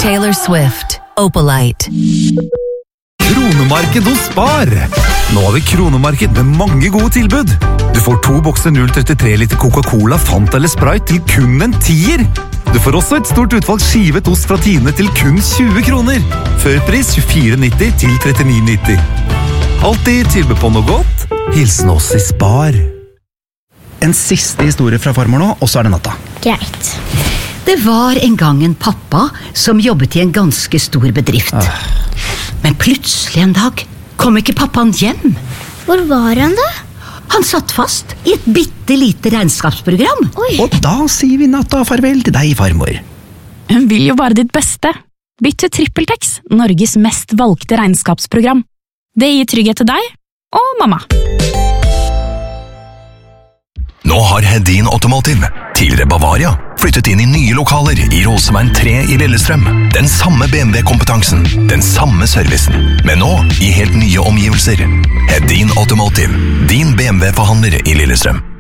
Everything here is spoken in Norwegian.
Taylor Swift, Opalite. Kronemarked hos Spar. Nå har vi kronemarked med mange gode tilbud. Du får 2 bokser 0,33 liter Coca-Cola, Fanta eller Sprite til kun en 10er. Du får også et stort utvalg skivet ost fra Tine til kun 20 kroner. Førpris 24,90 til 39,90. Alltid tilbud på noe godt. Hilsen oss i Spar. En siste historie fra farmor nå, og så det natta. Greit. Det var en gang en pappa som jobbet i en ganske stor bedrift. Men plutselig en dag kom ikke pappaen hjem. Hvor var han da? Han satt fast i et bittelite regnskapsprogram. Oi. Og da sier vi natta farvel til deg, farmor. Hun vil jo bare ditt beste. Bytt til TrippelTex, Norges mest valgte regnskapsprogram. Det gir trygghet til deg og mamma. Nå har Hedin Automotive, tidligere Bavaria, flyttet inn i nye lokaler i Roseveien 3 i Lillestrøm. Den samme BMW-kompetansen, den samme servicen, men nå i helt nye omgivelser. Hedin Automotive, din BMW-forhandler i Lillestrøm.